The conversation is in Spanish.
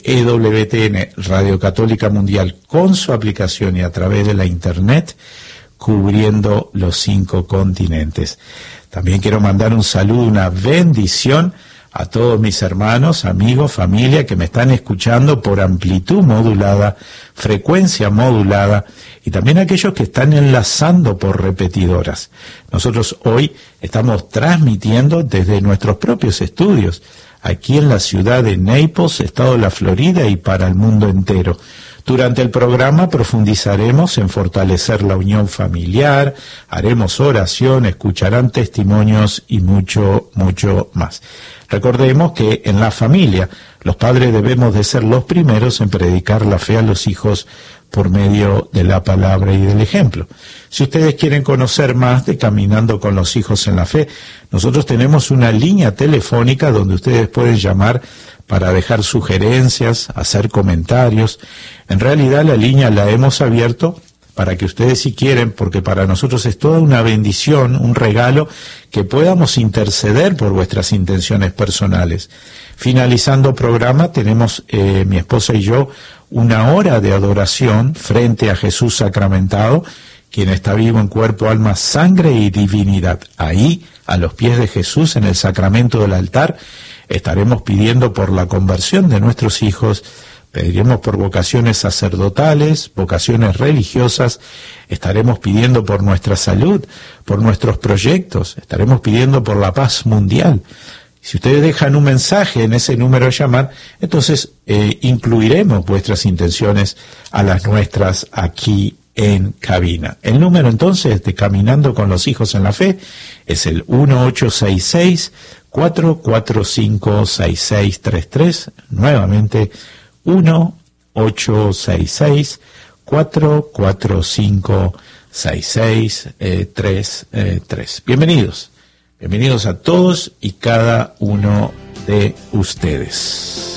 EWTN, Radio Católica Mundial, con su aplicación y a través de la Internet, cubriendo los 5 continentes. También quiero mandar un saludo, una bendición a todos mis hermanos, amigos, familia que me están escuchando por amplitud modulada, frecuencia modulada, y también a aquellos que están enlazando por repetidoras. Nosotros hoy estamos transmitiendo desde nuestros propios estudios, aquí en la ciudad de Naples, estado de la Florida, y para el mundo entero. Durante el programa profundizaremos en fortalecer la unión familiar, haremos oración, escucharán testimonios y mucho, mucho más. Recordemos que en la familia los padres debemos de ser los primeros en predicar la fe a los hijos por medio de la palabra y del ejemplo. Si ustedes quieren conocer más de Caminando con los Hijos en la Fe, nosotros tenemos una línea telefónica donde ustedes pueden llamar para dejar sugerencias, hacer comentarios. En realidad la línea la hemos abierto para que ustedes, si quieren, porque para nosotros es toda una bendición, un regalo, que podamos interceder por vuestras intenciones personales. Finalizando programa, tenemos mi esposa y yo una hora de adoración frente a Jesús sacramentado, quien está vivo en cuerpo, alma, sangre y divinidad. Ahí, a los pies de Jesús, en el sacramento del altar, estaremos pidiendo por la conversión de nuestros hijos, pediremos por vocaciones sacerdotales, vocaciones religiosas, estaremos pidiendo por nuestra salud, por nuestros proyectos, estaremos pidiendo por la paz mundial. Si ustedes dejan un mensaje en ese número de llamar, entonces incluiremos vuestras intenciones a las nuestras aquí en cabina. El número entonces de Caminando con los Hijos en la Fe es el 1866-445-6633, nuevamente 1-866-445-6633. Bienvenidos a todos y cada uno de ustedes.